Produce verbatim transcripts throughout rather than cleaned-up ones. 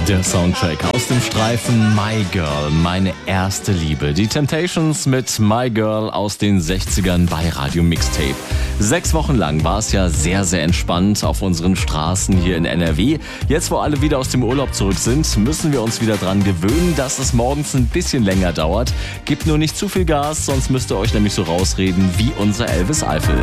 Der Soundtrack aus dem Streifen My Girl, meine erste Liebe. Die Temptations mit My Girl aus den sechzigern bei Radio Mixtape. Sechs Wochen lang war es ja sehr, sehr entspannt auf unseren Straßen hier in N R W. Jetzt, wo alle wieder aus dem Urlaub zurück sind, müssen wir uns wieder dran gewöhnen, dass es morgens ein bisschen länger dauert. Gebt nur nicht zu viel Gas, sonst müsst ihr euch nämlich so rausreden wie unser Elvis Eifel.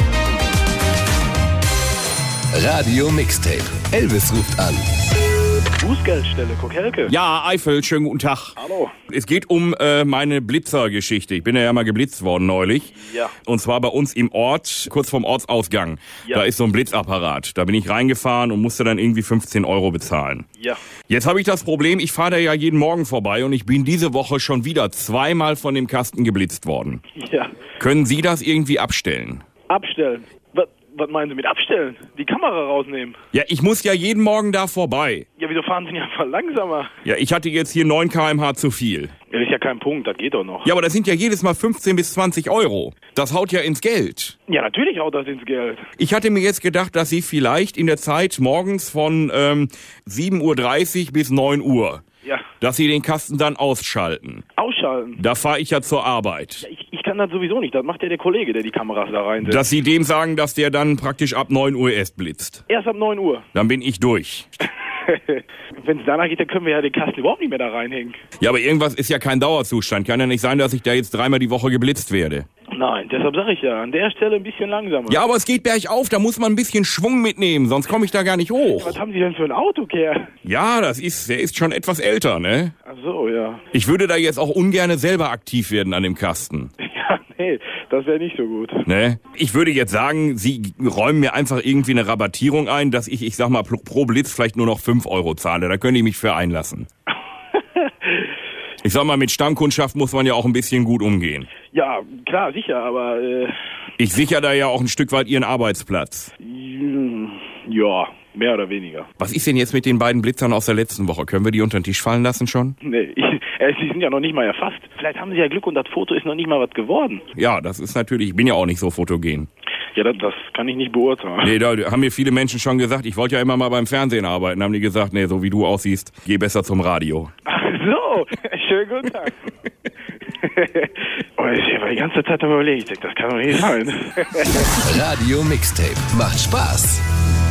Radio Mixtape. Elvis ruft an. Bußgeldstelle, Kokelke. Ja, Eifel, schönen guten Tag. Hallo. Es geht um äh, meine Blitzergeschichte. Ich bin ja, ja mal geblitzt worden neulich. Ja. Und zwar bei uns im Ort, kurz vorm Ortsausgang. Ja. Da ist so ein Blitzapparat. Da bin ich reingefahren und musste dann irgendwie fünfzehn Euro bezahlen. Ja. Jetzt habe ich das Problem, ich fahre da ja jeden Morgen vorbei und ich bin diese Woche schon wieder zweimal von dem Kasten geblitzt worden. Ja. Können Sie das irgendwie abstellen? Abstellen. Was, was meinen Sie mit abstellen? Die Kamera rausnehmen? Ja, ich muss ja jeden Morgen da vorbei. Ja, wieso fahren Sie nicht einfach langsamer? Ja, ich hatte jetzt hier neun Kilometer pro Stunde zu viel. Ja, das ist ja kein Punkt, das geht doch noch. Ja, aber das sind ja jedes Mal fünfzehn bis zwanzig Euro. Das haut ja ins Geld. Ja, natürlich haut das ins Geld. Ich hatte mir jetzt gedacht, dass Sie vielleicht in der Zeit morgens von ähm, sieben Uhr dreißig bis neun Uhr, Ja. dass Sie den Kasten dann ausschalten. Ausschalten? Da fahre ich ja zur Arbeit. Ja, ich, ich kann das sowieso nicht. Das macht ja der Kollege, der die Kameras da reinsetzt. Dass Sie dem sagen, dass der dann praktisch ab neun Uhr erst blitzt. Erst ab neun Uhr. Dann bin ich durch. Wenn es danach geht, dann können wir ja den Kasten überhaupt nicht mehr da reinhängen. Ja, aber irgendwas ist ja kein Dauerzustand. Kann ja nicht sein, dass ich da jetzt dreimal die Woche geblitzt werde. Nein, deshalb sage ich ja, an der Stelle ein bisschen langsamer. Ja, aber es geht bergauf, da muss man ein bisschen Schwung mitnehmen, sonst komme ich da gar nicht hoch. Was haben Sie denn für ein Auto, Kerl? Ja, das ist, der ist schon etwas älter, ne? Ach so, ja. Ich würde da jetzt auch ungerne selber aktiv werden an dem Kasten. Ja, nee, das wäre nicht so gut. Ne? Ich würde jetzt sagen, Sie räumen mir einfach irgendwie eine Rabattierung ein, dass ich, ich sag mal, pro Blitz vielleicht nur noch fünf Euro zahle. Da könnte ich mich für einlassen. Ich sag mal, mit Stammkundschaft muss man ja auch ein bisschen gut umgehen. Ja, klar, sicher, aber äh, Ich sichere da ja auch ein Stück weit Ihren Arbeitsplatz. ja, mehr oder weniger. Was ist denn jetzt mit den beiden Blitzern aus der letzten Woche? Können wir die unter den Tisch fallen lassen schon? Nee, ich, äh, Sie sind ja noch nicht mal erfasst. Vielleicht haben Sie ja Glück und das Foto ist noch nicht mal was geworden. Ja, das ist natürlich, ich bin ja auch nicht so fotogen. Ja, das, das kann ich nicht beurteilen. Nee, da haben mir viele Menschen schon gesagt, ich wollte ja immer mal beim Fernsehen arbeiten. Haben die gesagt, nee, so wie du aussiehst, geh besser zum Radio. Ach so, schönen guten Tag. Oh, ich habe die ganze Zeit überlegt, das kann doch nicht sein. Radio Mixtape. Macht Spaß.